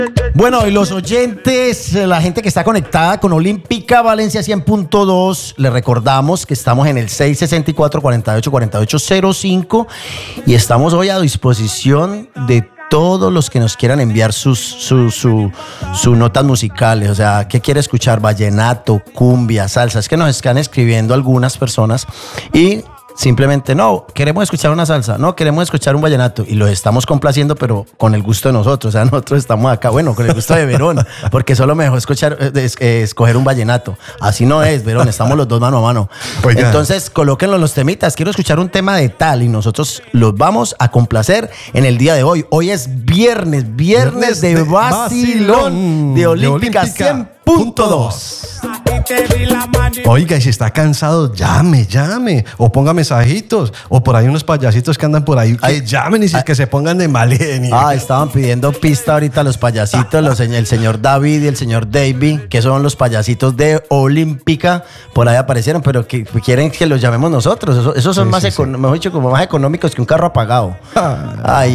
Bueno, y los oyentes, la gente que está conectada con Olímpica Valencia 100.2, les recordamos que estamos en el 664-48-4805 y estamos hoy a disposición de todos los que nos quieran enviar sus notas musicales. O sea, ¿qué quiere escuchar? Vallenato, cumbia, salsa. Es que nos están escribiendo algunas personas y simplemente no, queremos escuchar una salsa, no, queremos escuchar un vallenato y los estamos complaciendo, pero con el gusto de nosotros. O sea, nosotros estamos acá, bueno, con el gusto de Verón, porque solo me dejó escoger un vallenato. Así no es, Verón, estamos los dos mano a mano. Oiga. Entonces, colóquenlo en los temitas. Quiero escuchar un tema de tal y nosotros los vamos a complacer en el día de hoy. Hoy es viernes de vacilón de Olímpica 100.2. Oiga, y si está cansado, llame, o ponga mensajitos, o por ahí unos payasitos que andan por ahí, que llamen y que se pongan de mal genio. Estaban pidiendo pista ahorita los payasitos, el señor David y el señor Davey, que son los payasitos de Olímpica, por ahí aparecieron, pero que quieren que los llamemos nosotros. Esos son mejor dicho, como más económicos que un carro apagado.